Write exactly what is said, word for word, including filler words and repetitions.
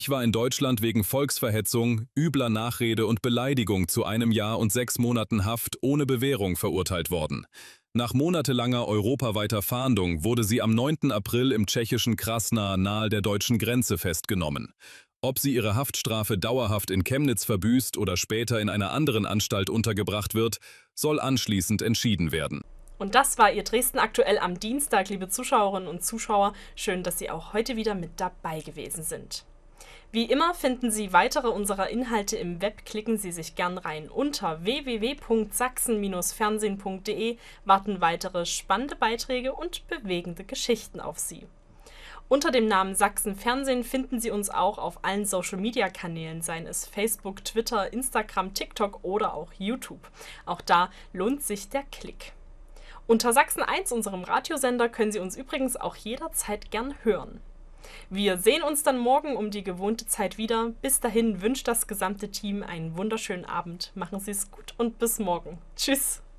Ich war in Deutschland wegen Volksverhetzung, übler Nachrede und Beleidigung zu einem Jahr und sechs Monaten Haft ohne Bewährung verurteilt worden. Nach monatelanger europaweiter Fahndung wurde sie am neunten April im tschechischen Krasna nahe der deutschen Grenze festgenommen. Ob sie ihre Haftstrafe dauerhaft in Chemnitz verbüßt oder später in einer anderen Anstalt untergebracht wird, soll anschließend entschieden werden. Und das war Ihr Dresden aktuell am Dienstag, liebe Zuschauerinnen und Zuschauer. Schön, dass Sie auch heute wieder mit dabei gewesen sind. Wie immer finden Sie weitere unserer Inhalte im Web. Klicken Sie sich gern rein. Unter w w w punkt sachsen Bindestrich fernsehen punkt de warten weitere spannende Beiträge und bewegende Geschichten auf Sie. Unter dem Namen Sachsen Fernsehen finden Sie uns auch auf allen Social-Media-Kanälen, seien es Facebook, Twitter, Instagram, TikTok oder auch YouTube. Auch da lohnt sich der Klick. Unter Sachsen eins, unserem Radiosender, können Sie uns übrigens auch jederzeit gern hören. Wir sehen uns dann morgen um die gewohnte Zeit wieder. Bis dahin wünscht das gesamte Team einen wunderschönen Abend. Machen Sie es gut und bis morgen. Tschüss!